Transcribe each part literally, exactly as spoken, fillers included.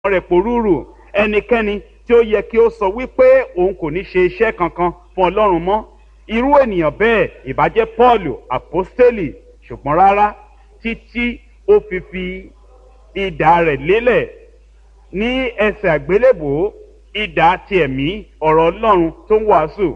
rẹ̀ pòrúurù. Ẹnikẹ́ni tí ó yẹ kí ó sọ wípé òun kò ní ṣe iṣẹ́ kankan fún Ọlọ́run mọ́, irú ènìyàn bẹ́ẹ̀ ìbá jẹ́ Pọ́ọ̀lù àpọ́stélì, ṣùgbọ́n rárá, títí ó fi fi idà rẹ̀ lélẹ̀ ní ẹsẹ̀ àgbélébùú, idà ti ẹ̀mí ọ̀rọ̀ Ọlọ́run tó ń wàásù,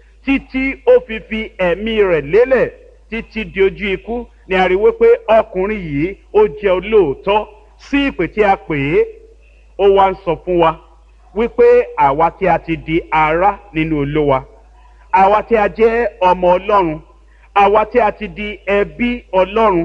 títí ó fi fi ẹ̀mí rẹ̀ lélẹ̀ títí di ojú ikú, ni a rí wípé ọkùnrin yìí ó jẹ́ olóòótọ́ sí ìpè tí a pè é. Ó wá ń sọ fún wa wípé àwa tí a ti di ará nínú Olúwa, àwa tí a jẹ́ ọmọ Ọlọ́run, àwa tí a ti di ẹbí Ọlọ́run,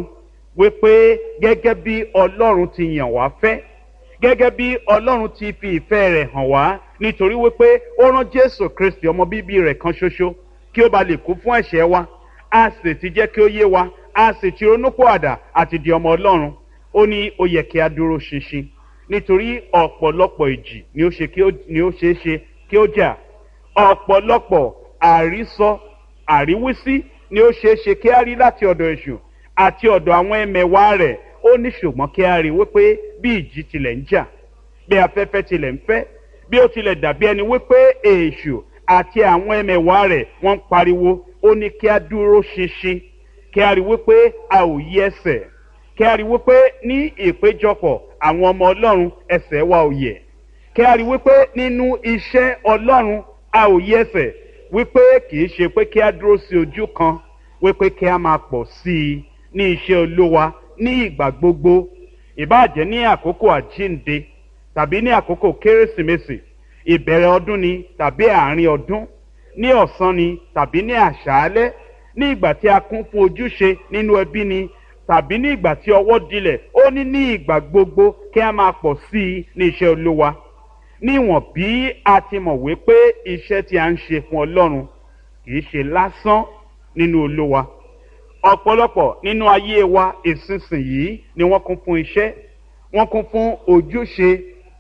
wípé gẹ́gẹ́ bí Ọlọ́run ti yàn wá fẹ́, gẹ́gẹ́ bí Ọlọ́run ti fi ìfẹ́ rẹ̀ hàn wá, nítorí wípé ó rán Jésù Kristi ọmọ bíbí rẹ̀ kan ṣoṣo kí ó ba lè kú fún ẹ̀ṣẹ̀ wa, a sì ti jẹ́ kí ó yé wa, a sì ti ronúpìwàdà àti di ọmọ Ọlọ́run. Ó ní ó yẹ kí a dúró ṣinṣin, nítorí ọ̀pọ̀lọpọ̀ ìjì ni ó ṣe kí ó ni ó ṣeé ṣe kí ó jà, ọ̀pọ̀lọpọ̀ àrísọ àríwísí ni ó ṣeé ṣe kí a rí láti ọ̀dọ̀ èṣù àti ọ̀dọ̀ àwọn ẹmẹ̀wà rẹ̀. Ó ní ṣùgbọ́n kí a rí wípé bí ìjì tilẹ̀ ń jà, bí afẹ́fẹ́ tilẹ̀ ń fẹ́, bí ó tilẹ̀ dàbí ẹni wípé èṣù àti àwọn ẹmẹ̀wà rẹ̀ wọ́n ń pariwo, ó ní kí a dúró ṣinṣin, kí a rí wípé a ò yí ẹsẹ̀, kí a rí wípé ní ìpéjọpọ̀ àwọn ọmọ Ọlọ́run ẹsẹ̀ wa ò yẹ̀, kí a rí wípé nínú iṣẹ́ Ọlọ́run a ò yí ẹsẹ̀, wípé kì í ṣe pé kí a dúró sí ojú kan, wípé kí a máa pọ̀ sí i ní iṣẹ́ Olúwa ní ìgbà gbogbo, ìbáà jẹ́ ní àkókò àjíǹde tàbí ní àkókò Kérésìmesì, ìbẹ̀rẹ̀ ọdún ni tàbí àárín ọdún, ní ọ̀sán ni tàbí ní àṣálẹ́, ní ìgbà tí a kún fún ojúṣe nínú ẹbí ni tàbí ní ìgbà tí ọwọ́ dilẹ̀. Ó ní ní ìgbà gbogbo kí a máa pọ̀ sí i ní iṣẹ́ Olúwa, níwọ̀n bí a ti mọ̀ wípé iṣẹ́ tí a ń ṣe fún Ọlọ́run kì í ṣe lásán nínú Olúwa. Ọ̀pọ̀lọpọ̀ nínú ayé wa ìsinsìnyí ni wọ́n kún fún iṣẹ́, wọ́n kún fún ojúṣe.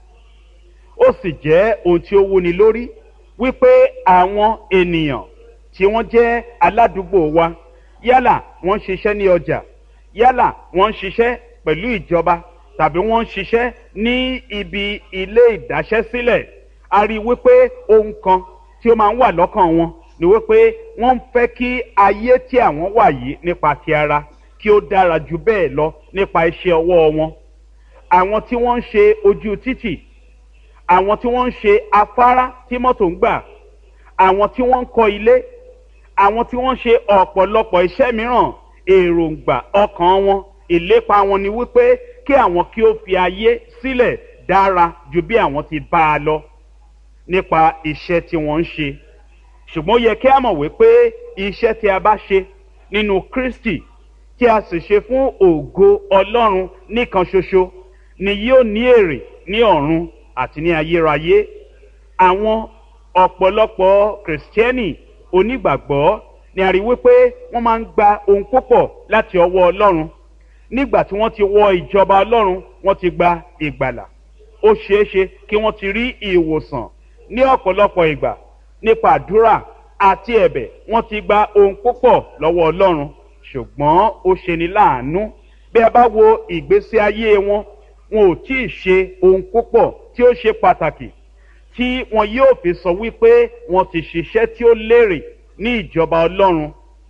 Ó sì jẹ́ ohun tí ó wúni lórí wípé àwọn ènìyàn tí wọ́n jẹ́ aládùúgbò wa, yálà wọ́n ń ṣiṣẹ́ ní ọjà, yálà wọ́n ń ṣiṣẹ́ pẹ̀lú ìjọba, tàbí wọ́n ń ṣiṣẹ́ ní ibi ilé ìdáṣẹ́sílẹ̀, a rí wípé ohun kan tí ó máa ń wà lọ́kàn wọn ni wípé wọ́n ń fẹ́ kí ayé tí àwọn wà yìí nípa ti ara kí ó dára jù bẹ́ẹ̀ lọ nípa iṣẹ́ ọwọ́ wọn. Àwọn tí wọ́n ń ṣe ojú títì, àwọn tí wọ́n ń ṣe afárá tí mọ́tò ń gbà, àwọn tí wọ́n ń kọ́ ilé, àwọn tí wọ́n ń ṣe ọ̀pọ̀lọpọ̀ iṣẹ́ mìíràn, èròǹgbà ọkàn wọn, ìlépa wọn ni wípé kí àwọn kí ó fi ayé sílẹ̀ dára ju bí àwọn ti bá a lọ nípa iṣẹ́ tí wọ́n ń ṣe. Ṣùgbọ́n ó yẹ kí a mọ̀ wípé iṣẹ́ tí a bá ṣe nínú Kristi, tí a sì ṣe fún ògo Ọlọ́run nìkan ṣoṣo, ni yóò ní èrè ní ọ̀run àti ní ayérayé. Àwọn ọ̀pọ̀lọpọ̀ Kìrìsìtẹ́nì onígbàgbọ́ ni a rí wípé wọ́n máa ń gba ohun púpọ̀ láti ọwọ́ Ọlọ́run. Nígbà tí wọ́n ti wọ ìjọba Ọlọ́run, wọ́n ti gba ìgbàlà. Ó ṣeéṣe kí wọ́n ti rí ìwòsàn ní ọ̀pọ̀lọpọ̀ ìgbà nípa àdúrà àti ẹ̀bẹ̀, wọ́n ti gba ohun púpọ̀ lọ́wọ́ Ọlọ́run. Ṣùgbọ́n ó ṣeni láàánú, bí a bá wo ìgbésí ayé wọn, wọn ò tí ì ṣe ohun púpọ̀ tí ó ṣe pàtàkì tí wọn yóò fi sọ wípé wọn ti ṣiṣẹ́ tí ó lérè ní ìjọba Ọlọ́run.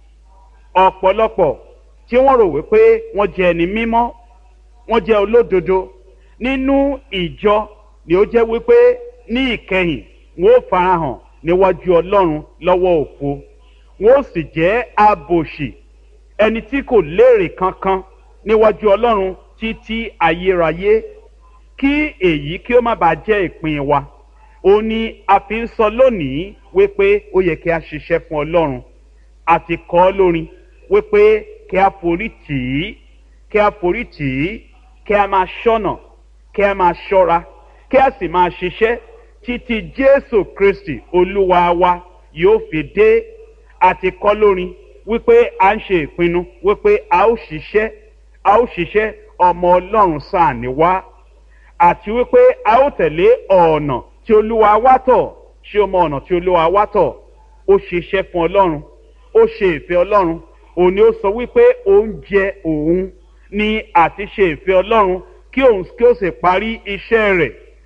Ọ̀pọ̀lọpọ̀ tí wọ́n rò wípé wọ́n jẹ́ ẹni mímọ́, wọ́n jẹ́ olódodo nínú ìjọ, ni ó jẹ́ wípé ní ìkẹyìn wọn ó farahàn níwájú Ọlọ́run lọ́wọ́ òfo, wọn ó sì jẹ́ abòṣì, ẹni tí kò lérè kankan níwájú Ọlọ́run títí ayérayé. Kí èyí kí ó má bàa jẹ́ ìpín wa, ó ní a fi ń sọ lónìí wípé ó yẹ kí a ṣiṣẹ́ fún Ọlọ́run. A ti kọ ọ́ lórin wípé kí a forí tì í, kí a forí tì í, kí a máa ṣọ́nà, kí a máa ṣọ́ra, kí a sì máa ṣiṣẹ́ títí Jésù Kristi Olúwa wa yóò fi dé. A ti kọ lórin wípé a ń ṣe ìpinnu wípé a ó ṣiṣẹ́, a ó ṣiṣẹ́ ọmọ Ọlọ́run sáà ní wá, àti wípé a ó tẹ̀lé ọ̀nà tí Olúwa wá tọ̀. Ṣé o mọ ọ̀nà tí Olúwa wá tọ̀? Ó ṣiṣẹ́ fún Ọlọ́run, ó ṣe ìfẹ́ Ọlọ́run. Òun ni ó sọ wípé oúnjẹ òun ni àti ṣe ìfẹ́ Ọlọ́run kí òun kí ó sì parí iṣẹ́ rẹ̀